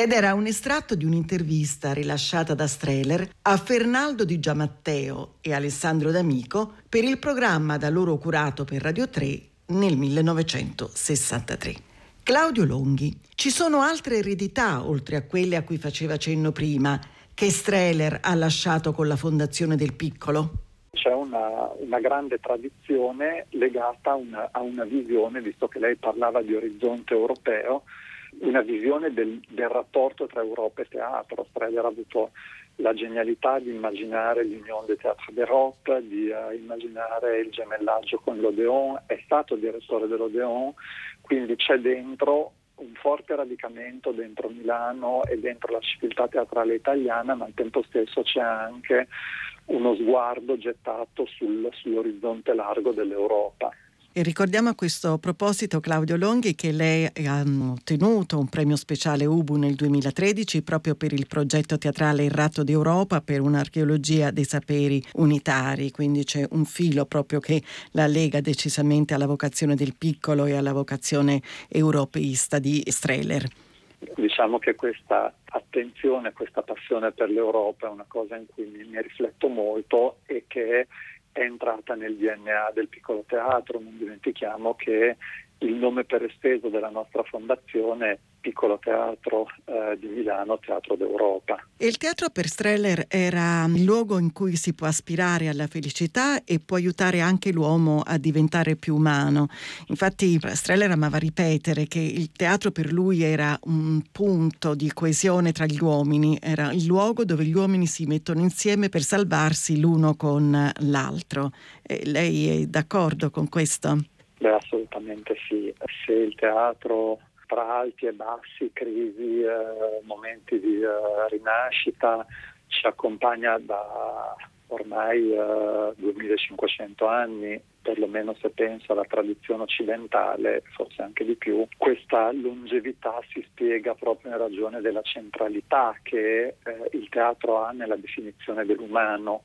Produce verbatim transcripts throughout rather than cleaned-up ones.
Ed era un estratto di un'intervista rilasciata da Strehler a Fernaldo Di Giammatteo e Alessandro D'Amico per il programma da loro curato per Radio tre nel millenovecentosessantatré. Claudio Longhi, ci sono altre eredità, oltre a quelle a cui faceva cenno prima, che Strehler ha lasciato con la Fondazione del Piccolo? C'è una, una grande tradizione legata a una, a una visione, visto che lei parlava di orizzonte europeo, una visione del, del rapporto tra Europa e teatro. Strehler ha avuto la genialità di immaginare l'Union des Théâtres d'Europe, di uh, immaginare il gemellaggio con l'Odéon, è stato direttore dell'Odéon, quindi c'è dentro un forte radicamento dentro Milano e dentro la civiltà teatrale italiana, ma al tempo stesso c'è anche uno sguardo gettato sul, sull'orizzonte largo dell'Europa. E ricordiamo a questo proposito, Claudio Longhi, che lei ha ottenuto un premio speciale U B U nel duemilatredici proprio per il progetto teatrale Il Ratto d'Europa per un'archeologia dei saperi unitari, quindi c'è un filo proprio che la lega decisamente alla vocazione del Piccolo e alla vocazione europeista di Strehler. Diciamo che questa attenzione, questa passione per l'Europa è una cosa in cui mi, mi rifletto molto e che è entrata nel D N A del Piccolo Teatro. Non dimentichiamo che il nome per esteso della nostra fondazione è Piccolo Teatro eh, di Milano, Teatro d'Europa. E il teatro per Strehler era il luogo in cui si può aspirare alla felicità e può aiutare anche l'uomo a diventare più umano. Infatti Strehler amava ripetere che il teatro per lui era un punto di coesione tra gli uomini, era il luogo dove gli uomini si mettono insieme per salvarsi l'uno con l'altro. E lei è d'accordo con questo? Beh, assolutamente sì. Se il teatro tra alti e bassi, crisi, eh, momenti di eh, rinascita, ci accompagna da ormai eh, duemilacinquecento anni, perlomeno se penso alla tradizione occidentale, forse anche di più. Questa longevità si spiega proprio in ragione della centralità che eh, il teatro ha nella definizione dell'umano.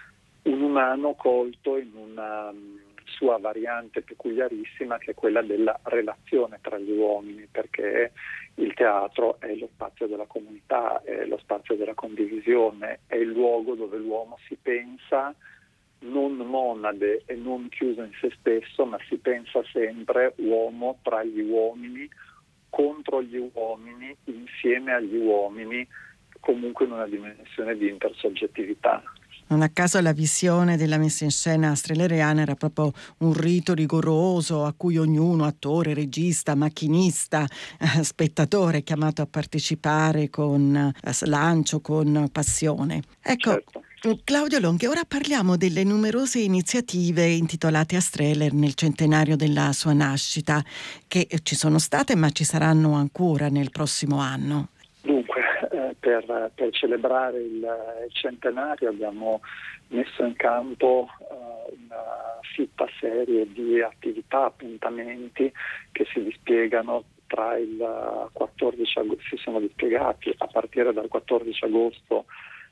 Un umano colto in una sua variante peculiarissima, che è quella della relazione tra gli uomini, perché il teatro è lo spazio della comunità, è lo spazio della condivisione, è il luogo dove l'uomo si pensa non monade e non chiuso in se stesso, ma si pensa sempre uomo tra gli uomini, contro gli uomini, insieme agli uomini, comunque in una dimensione di intersoggettività. Non a caso la visione della messa in scena strehleriana era proprio un rito rigoroso a cui ognuno, attore, regista, macchinista, eh, spettatore, è chiamato a partecipare con eh, slancio, con passione. Ecco, Certo. Claudio Longhi, ora parliamo delle numerose iniziative intitolate a Strehler nel centenario della sua nascita, che ci sono state ma ci saranno ancora nel prossimo anno. Dunque, eh, per, per celebrare il, il centenario abbiamo messo in campo eh, una fitta serie di attività, appuntamenti che si dispiegano tra il quattordici agosto, si sono dispiegati a partire dal quattordici agosto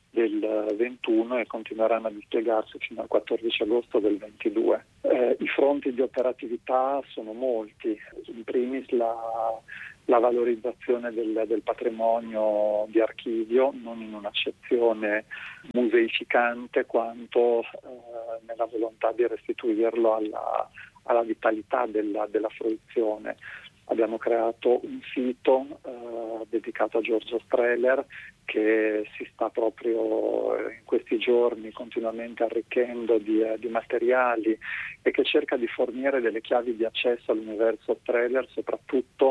del ventuno e continueranno a dispiegarsi fino al quattordici agosto del ventidue. Eh, I fronti di operatività sono molti, in primis la la valorizzazione del, del patrimonio di archivio, non in un'accezione museificante quanto eh, nella volontà di restituirlo alla, alla vitalità della, della fruizione. Abbiamo creato un sito eh, dedicato a Giorgio Strehler che si sta proprio in questi giorni continuamente arricchendo di, eh, di materiali e che cerca di fornire delle chiavi di accesso all'universo Strehler, soprattutto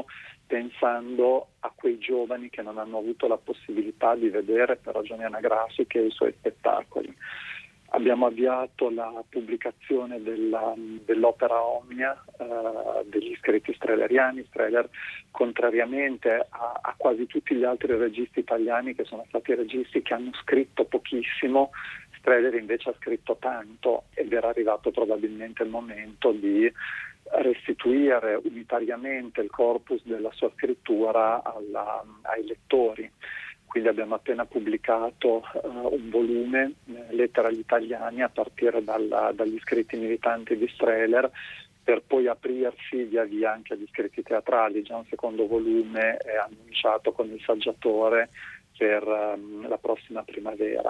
pensando a quei giovani che non hanno avuto la possibilità di vedere per ragioni anagrafiche i suoi spettacoli. Abbiamo avviato la pubblicazione della, dell'opera Omnia eh, degli scritti strehleriani. Strehler, contrariamente a, a quasi tutti gli altri registi italiani che sono stati registi che hanno scritto pochissimo, Strehler invece ha scritto tanto ed era arrivato probabilmente il momento di restituire unitariamente il corpus della sua scrittura alla, ai lettori. Quindi abbiamo appena pubblicato uh, un volume, eh, Lettere agli italiani, a partire dalla, dagli scritti militanti di Strehler, per poi aprirsi via via anche agli scritti teatrali. Già un secondo volume è annunciato con il saggiatore per um, la prossima primavera.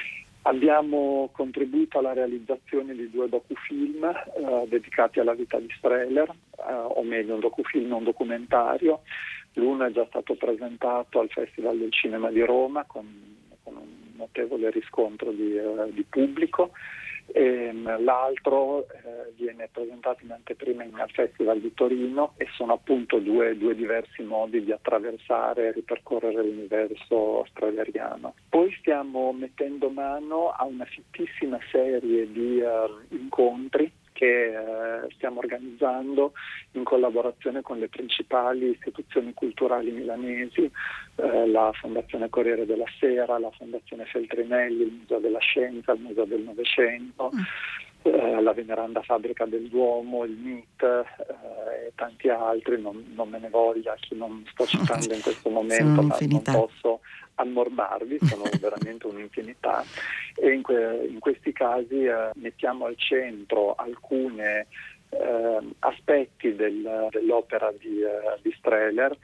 Abbiamo contribuito alla realizzazione di due docufilm eh, dedicati alla vita di Strehler, eh, o meglio un docufilm, un documentario. L'uno è già stato presentato al Festival del Cinema di Roma con, con un notevole riscontro di, eh, di pubblico, e l'altro eh, viene presentato in anteprima al Festival di Torino, e sono appunto due, due diversi modi di attraversare e ripercorrere l'universo strehleriano. Poi stiamo mettendo mano a una fittissima serie di uh, incontri che eh, stiamo organizzando in collaborazione con le principali istituzioni culturali milanesi, eh, la Fondazione Corriere della Sera, la Fondazione Feltrinelli, il Museo della Scienza, il Museo del Novecento, eh, la Veneranda Fabbrica del Duomo, il M I T eh, e tanti altri. Non, non me ne voglia chi non sto citando in questo momento, ma non posso ammorbarvi, sono veramente un'infinità, e in, que- in questi casi eh, mettiamo al centro alcune eh, aspetti del, dell'opera di, eh, di Strehler,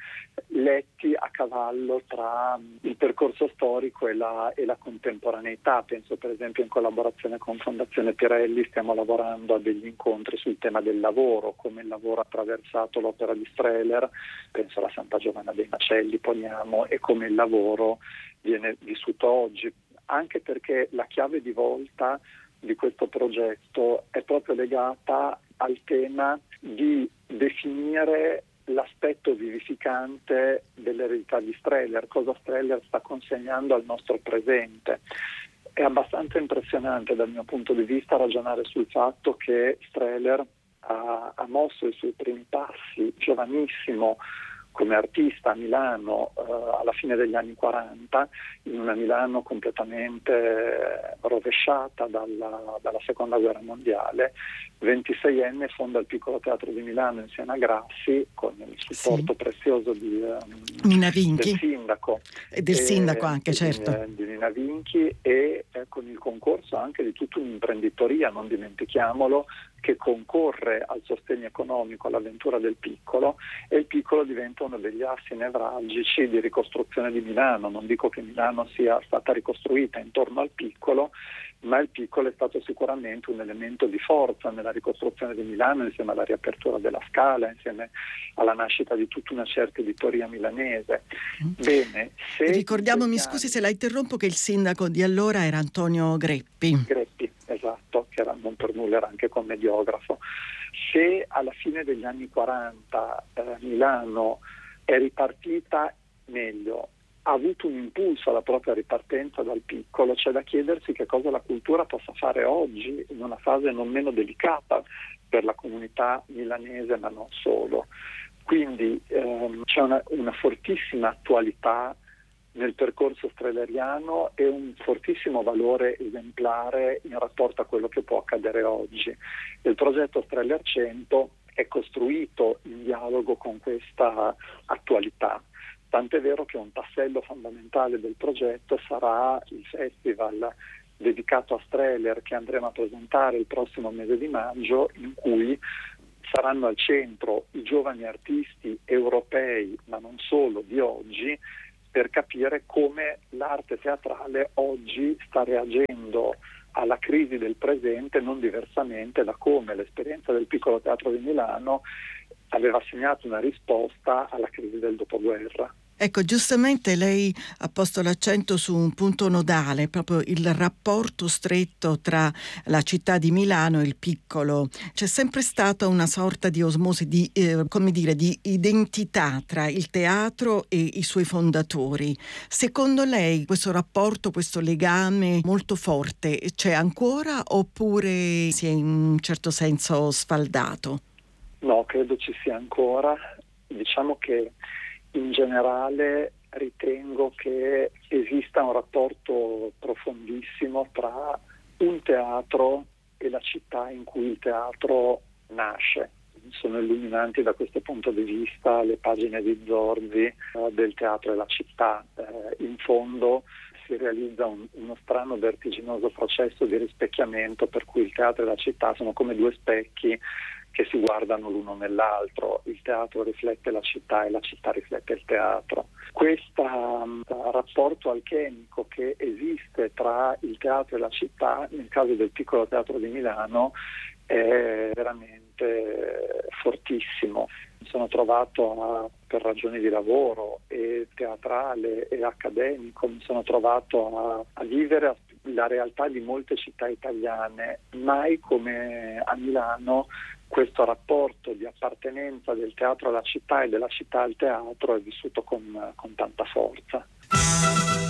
letti a cavallo tra il percorso storico e la, e la contemporaneità. Penso per esempio, in collaborazione con Fondazione Pirelli stiamo lavorando a degli incontri sul tema del lavoro, come il lavoro ha attraversato l'opera di Strehler, penso alla Santa Giovanna dei Macelli, poniamo, e come il lavoro viene vissuto oggi, anche perché la chiave di volta di questo progetto è proprio legata al tema di definire l'aspetto vivificante dell'eredità di Strehler, cosa Strehler sta consegnando al nostro presente. È abbastanza impressionante dal mio punto di vista ragionare sul fatto che Strehler ha, ha mosso i suoi primi passi giovanissimo come artista a Milano eh, alla fine degli anni quaranta, in una Milano completamente rovesciata dalla, dalla seconda guerra mondiale. ventiseienne fonda il Piccolo Teatro di Milano insieme a Grassi, con il supporto sì. prezioso di, um, Nina Vinchi. del sindaco e del e, sindaco anche, di, certo di Nina Vinchi, e eh, con il concorso anche di tutta un'imprenditoria, non dimentichiamolo, che concorre al sostegno economico all'avventura del Piccolo, e il Piccolo diventa uno degli assi nevralgici di ricostruzione di Milano. Non dico che Milano sia stata ricostruita intorno al Piccolo, ma il Piccolo è stato sicuramente un elemento di forza nella ricostruzione di Milano, insieme alla riapertura della Scala, insieme alla nascita di tutta una certa editoria milanese. Bene, se ricordiamo, mi anni... scusi se la interrompo, che il sindaco di allora era Antonio Greppi. Greppi, esatto, che era, non per nulla era anche commediografo. Se alla fine degli anni quaranta eh, Milano è ripartita meglio, ha avuto un impulso alla propria ripartenza dal Piccolo, c'è da chiedersi che cosa la cultura possa fare oggi, in una fase non meno delicata per la comunità milanese, ma non solo. Quindi ehm, c'è una, una fortissima attualità nel percorso strehleriano e un fortissimo valore esemplare in rapporto a quello che può accadere oggi. Il progetto Strehler cento è costruito in dialogo con questa attualità, tant'è vero che un tassello fondamentale del progetto sarà il festival dedicato a Strehler che andremo a presentare il prossimo mese di maggio, in cui saranno al centro i giovani artisti europei, ma non solo, di oggi, per capire come l'arte teatrale oggi sta reagendo alla crisi del presente, non diversamente da come l'esperienza del Piccolo Teatro di Milano aveva segnato una risposta alla crisi del dopoguerra. Ecco, giustamente lei ha posto l'accento su un punto nodale, proprio il rapporto stretto tra la città di Milano e il Piccolo. C'è sempre stata una sorta di osmosi, di, eh, come dire, di identità tra il teatro e i suoi fondatori. Secondo lei questo rapporto, questo legame molto forte c'è ancora, oppure si è in un certo senso sfaldato? No, credo ci sia ancora. Diciamo che in generale ritengo che esista un rapporto profondissimo tra un teatro e la città in cui il teatro nasce. Sono illuminanti da questo punto di vista le pagine di Zorzi eh, del teatro e la città. Eh, in fondo si realizza un, uno strano vertiginoso processo di rispecchiamento, per cui il teatro e la città sono come due specchi che si guardano l'uno nell'altro. Il teatro riflette la città e la città riflette il teatro. Questo um, rapporto alchemico che esiste tra il teatro e la città, nel caso del Piccolo Teatro di Milano, è veramente fortissimo. Mi sono trovato a, per ragioni di lavoro e teatrale e accademico, mi sono trovato a, a vivere la realtà di molte città italiane, mai come a Milano questo rapporto di appartenenza del teatro alla città e della città al teatro è vissuto con, con tanta forza.